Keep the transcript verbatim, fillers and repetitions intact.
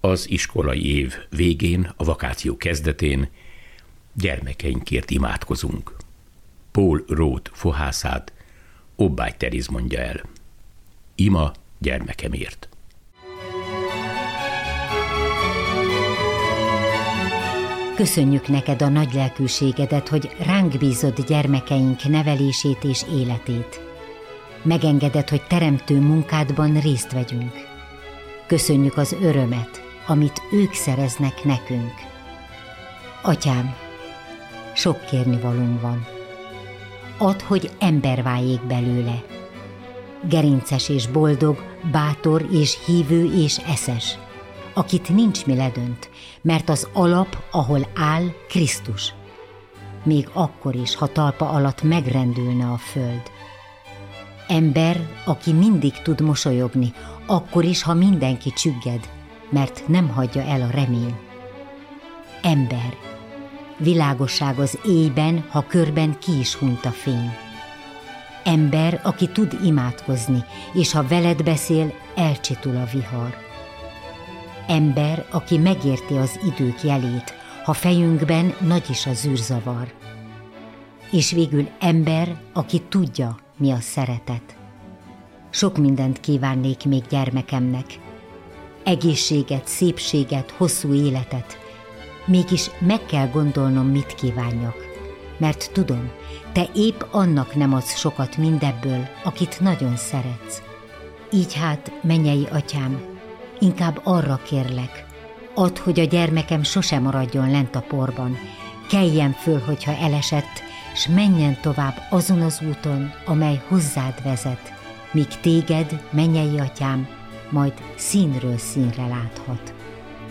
Az iskolai év végén, a vakáció kezdetén gyermekeinkért imádkozunk. Paul Roth fohászát Obbágy Teriz mondja el. Ima gyermekemért. Köszönjük neked a nagy lelkűségedet, hogy ránk bízod gyermekeink nevelését és életét. Megengeded, hogy teremtő munkádban részt vegyünk. Köszönjük az örömet, amit ők szereznek nekünk. Atyám, sok kérnivalónk van. Add, hogy ember váljék belőle. Gerinces és boldog, bátor és hívő és eszes, akit nincs mi ledönt, mert az alap, ahol áll, Krisztus. Még akkor is, ha talpa alatt megrendülne a föld. Ember, aki mindig tud mosolyogni, akkor is, ha mindenki csügged, mert nem hagyja el a remény. Ember, világosság az éjben, ha körben ki is hunyt a fény. Ember, aki tud imádkozni, és ha veled beszél, elcsitul a vihar. Ember, aki megérti az idők jelét, ha fejünkben nagy is a zűrzavar. És végül ember, aki tudja, mi a szeretet. Sok mindent kívánnék még gyermekemnek. Egészséget, szépséget, hosszú életet. Mégis meg kell gondolnom, mit kívánjak. Mert tudom, te épp annak nem adsz sokat mindebből, akit nagyon szeretsz. Így hát, mennyei atyám, inkább arra kérlek, add, hogy a gyermekem sosem maradjon lent a porban, keljen föl, hogyha elesett, s menjen tovább azon az úton, amely hozzád vezet, míg téged, mennyei atyám, majd színről színre láthat.